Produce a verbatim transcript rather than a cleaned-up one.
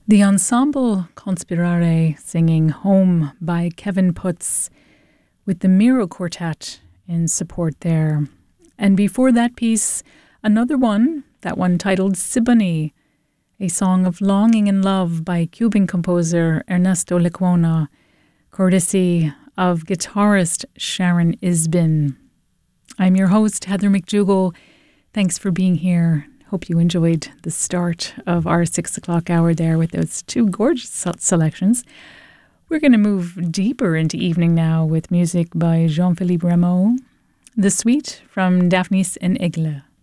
The ensemble Conspirare singing Home by Kevin Putz with the Miro Quartet in support there. And before that piece, another one, that one titled Siboney, a song of longing and love by Cuban composer Ernesto Lecuona, courtesy of guitarist Sharon Isbin. I'm your host, Heather McDougall. Thanks for being here. Hope you enjoyed the start of our six o'clock hour there with those two gorgeous selections. We're going to move deeper into evening now with music by Jean-Philippe Rameau, The Suite from Daphnis and Aigle.